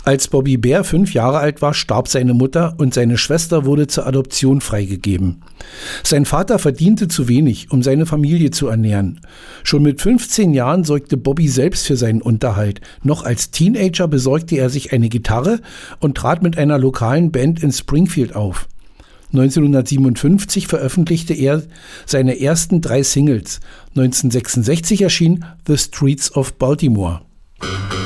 Als Bobby Bare 5 Jahre alt war, starb seine Mutter und seine Schwester wurde zur Adoption freigegeben. Sein Vater verdiente zu wenig, um seine Familie zu ernähren. Schon mit 15 Jahren sorgte Bobby selbst für seinen Unterhalt. Noch als Teenager besorgte er sich eine Gitarre und trat mit einer lokalen Band in Springfield auf. 1957 veröffentlichte er seine ersten 3 Singles. 1966 erschien The Streets of Baltimore.